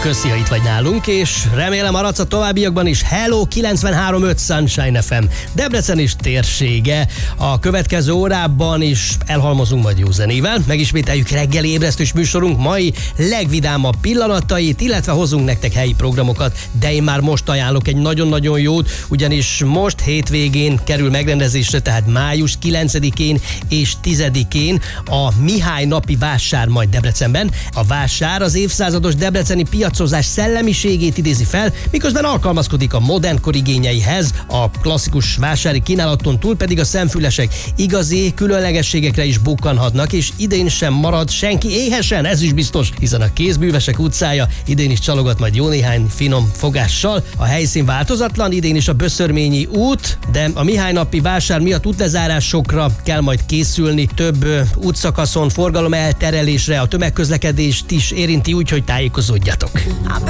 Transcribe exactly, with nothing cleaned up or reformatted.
Köszi, ha itt vagy nálunk, és remélem maradsz a továbbiakban is. Hello, kilencvenhárom öt Sunshine ef em, Debrecen is térsége. A következő órában is elhalmozunk majd jó zenével, megismételjük reggeli ébresztős műsorunk mai legvidámabb pillanatait, illetve hozunk nektek helyi programokat, de én már most ajánlok egy nagyon-nagyon jót, ugyanis most hétvégén kerül megrendezésre, tehát május kilencedikén és tizedikén a Mihály napi vásár majd Debrecenben. A vásár az évszázados debreceni piacozás szellemiségét idézi fel, miközben alkalmazkodik a modernkor igényeihez, a klasszikus vásári kínálaton túl pedig a szemfülesek igazi különlegességekre is bukkanhatnak, és idén sem marad senki éhesen, ez is biztos, hiszen a Kézművesek utcája idén is csalogat majd jó néhány finom fogással. A helyszín változatlan, idén is a Böszörményi út, de a Mihály napi vásár miatt útlezárásokra kell majd készülni, több ö, útszakaszon forgalom elterelésre, a tömegközlekedést is érinti, úgyhogy tájékozódjatok.